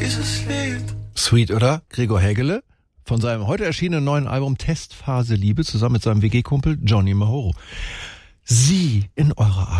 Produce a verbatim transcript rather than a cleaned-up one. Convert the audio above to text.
dieses Lied. Sweet, oder? Gregor Hägele von seinem heute erschienenen neuen Album Testphase Liebe zusammen mit seinem W G-Kumpel Johnny Mahoro. Sie in eurer Arbeit.